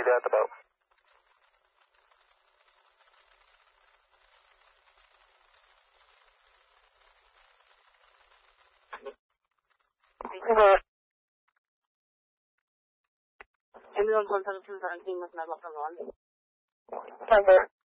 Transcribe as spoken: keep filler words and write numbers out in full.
out the boat. Ambulance one seven two seventeen was not left on the line. Number.